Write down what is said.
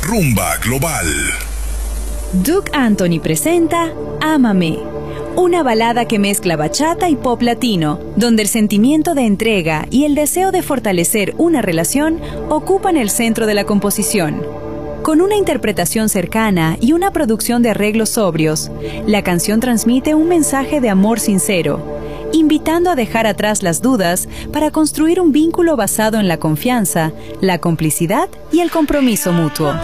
Rumba Global. Duke Anthony presenta Ámame, una balada que mezcla bachata y pop latino, donde el sentimiento de entrega y el deseo de fortalecer una relación ocupan el centro de la composición. Con una interpretación cercana y una producción de arreglos sobrios, la canción transmite un mensaje de amor sincero, invitando a dejar atrás las dudas para construir un vínculo basado en la confianza, la complicidad y el compromiso mutuo.